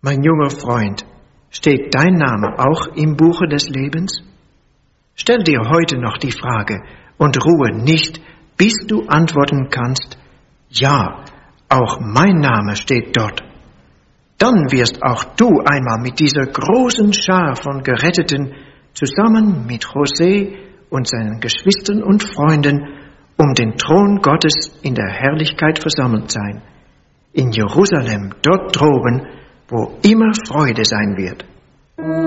Mein junger Freund, steht dein Name auch im Buche des Lebens? Stell dir heute noch die Frage und ruhe nicht, bis du antworten kannst, ja, auch mein Name steht dort. Dann wirst auch du einmal mit dieser großen Schar von Geretteten zusammen mit José und seinen Geschwistern und Freunden um den Thron Gottes in der Herrlichkeit versammelt sein. In Jerusalem, dort droben, wo immer Freude sein wird.